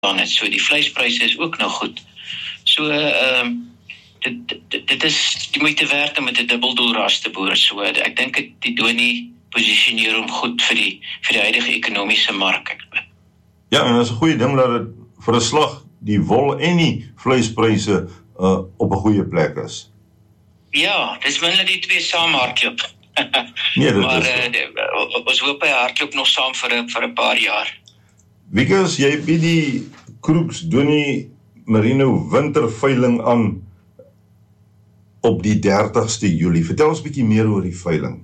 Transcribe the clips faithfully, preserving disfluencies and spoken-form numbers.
dan het. So die vleispryse is ook nog goed. So ehm um, dit, dit dit is die moeite werd om met 'n dubbeldoelras te boer. So ek dink die donie posisioneer hom goed vir die vir die huidige ekonomiese mark. Ja, en dit is 'n goeie ding dat dit vir 'n slag die wol en die vleispryse uh, op 'n goeie plek is. Ja, dis minstens die twee saam hardloop. Nee, dit maar is uh, ons hoop hy hardloop nog saam vir 'n vir 'n paar jaar. Wikus, jy bied die Kroeks Donie Merino winterveiling aan op die dertigste Julie. Vertel ons 'n bietjie meer oor die veiling.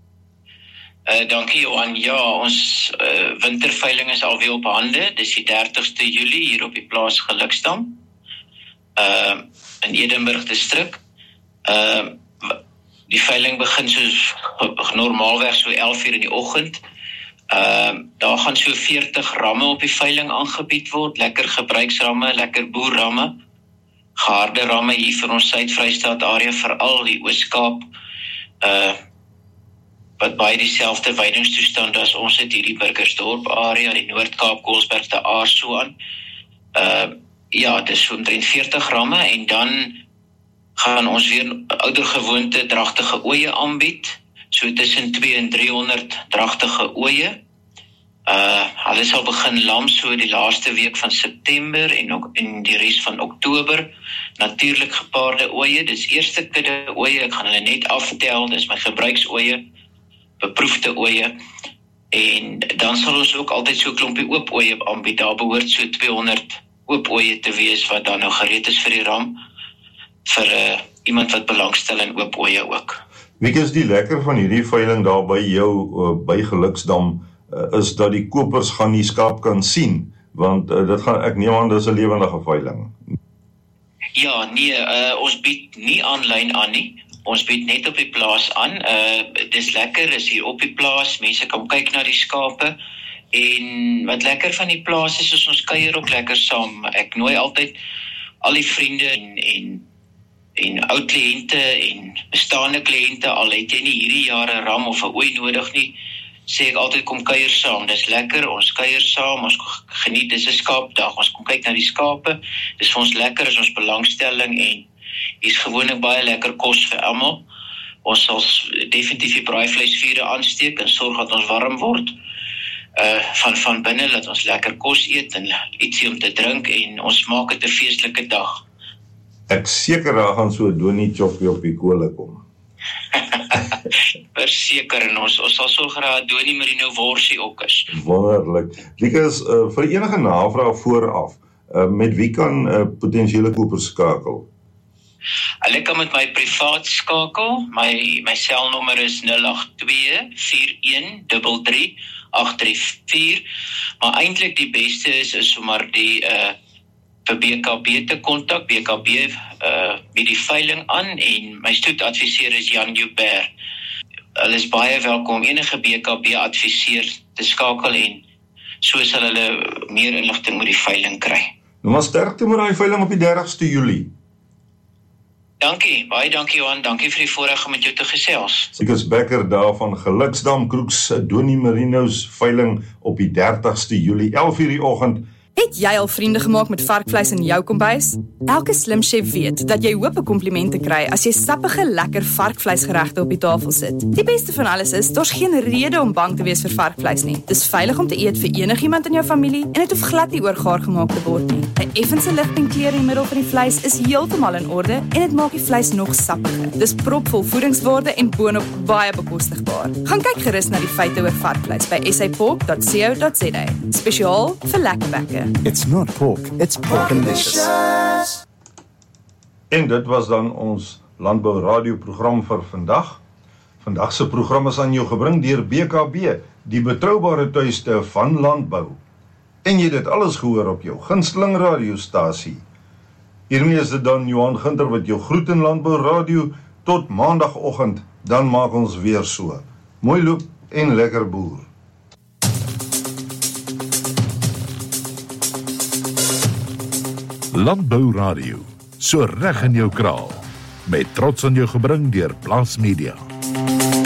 Uh, dankie Johan. Ja, ons uh, winterveiling is alweer op hande. Dis die dertigste Julie hier op die plaas Gelukdam. Uh, in Edinburgh distrik. Uh, die veiling begin soos normaalweg so elf uur in die oggend. Uh, daar gaan so veertig ramme op die veiling aangebied word. Lekker gebruiksramme, lekker boerramme. Geharde ramme hier vir ons Suid-Vrystaat area, veral die Oos-Kaap. Uh, wat baie dieselfde veidingstoestand as ons het hierdie Burgersdorp area, die Noord-Kaap, Koelsberg, de Aar so aan. Uh, ja, dit is so omtrent veertig ramme en dan gaan ons weer ouder gewoonte dragtige ooe aanbied, so tussen twee en driehonderd dragtige ooe. Uh, hulle sal begin lam so die laaste week van September en ook in die res van Oktober. Natuurlik gepaarde ooe, dis eerste kudde ooe, ek gaan hulle net aftel, dis my gebruiksooe, beproefde ooe. En dan sal ons ook altyd so 'n klompie oop ooe aanbied. Daar behoort so tweehonderd oop ooe te wees wat dan nou gereed is vir die ram, vir uh, iemand wat belangstel in oop ooe ook. Wie is die lekker van hierdie veiling daar by jou, uh, by Gelukdam, uh, is dat die kopers gaan die skaap kan sien, want uh, dit gaan, ek neem aan, dis 'n lewendige veiling. Ja, nee, uh, ons bied nie aanlyn aan nie. Ons bied net op die plaas aan. Uh, dis lekker, is hier op die plaas, mense kan kyk na die skape. En wat lekker van die plaas is, is ons kuier ook lekker saam. Ek nooi altyd al die vriende en, en, en ou kliënte en bestaande kliënte, al het jy nie hierdie jaar 'n ram of 'n ooi nodig nie, sê ek altyd kom kuier saam. Dis lekker, ons kuier saam, ons geniet, dis 'n skaapdag, ons kom kyk na die skape. Dis vir ons lekker, is ons belangstelling en hier's gewoonlik baie lekker kos vir almal. Ons sal definitief die braaivleisvure aansteek en sorg dat ons warm word. Uh, van van binne, dat ons lekker kos eet en ietsie om te drink en ons maak dit 'n feestelike dag. Ek seker daar gaan so 'n donie choppie op die kole kom. Verseker, en ons, ons sal sorg dat Donie Merino worsie ook is. Wonderlik. Wikus, uh, vir enige navraag vooraf, uh, met wie kan uh, potensiële kopers skakel? Hulle kan met my privaat skakel. My, my selnommer is nul agt twee vier een drie drie agt drie vier, maar eintlik die beste is, is sommer die uh, vir B K B te kontak, B K B uh, bied die veiling aan en my stoetadviseur is Jan Joubert. Hulle is baie welkom, enige B K B adviseur te skakel en so sal hulle meer inligting oor die veiling kry. Nou maar sterkte met die veiling op die dertigste Julie. Dankie, baie dankie Johan, dankie vir die voorreg om met jou te gesels. Wikus Becker daar van Gelukdam, Kroeks Donie Merino's veiling op die dertigste Julie, elf uur die oggend. Het jy al vriende gemaak met varkvleis in jou kombuis? Elke slim chef weet dat jy hoop 'n kompliment te kry as jy sappige, lekker varkvleisgeregte op die tafel sit. Die beste van alles is, daar's geen rede om bang te wees vir varkvleis nie. Dis veilig om te eet vir enigiemand in jou familie en dit hoef glad nie oorgaar gemaak te word nie. 'n Effense ligting kleur in die middel van die vleis is heeltemal in orde en dit maak die vleis nog sappiger. Dis propvol voedingswaarde en boonop baie bekostigbaar. Gaan kyk gerus na die feite oor varkvleis by s a pork dot co dot z a. Spesiaal vir lekker bekke. It's not pork, it's porkalicious. En dit was dan ons Landbou Radio program vir vandag. Vandag se program is aan jou gebring deur B K B, die betroubare tuiste van landbou. En jy het dit alles gehoor op jou gunsteling radiostasie. Hiermee is dit dan Johan Ginter wat jou groet in Landbou Radio. Tot maandagoggend, dan maak ons weer so. Mooi loop en lekker boer. Landbou Radio, so reg in jou kraal, met trots aan jou gebring deur Plaas Media.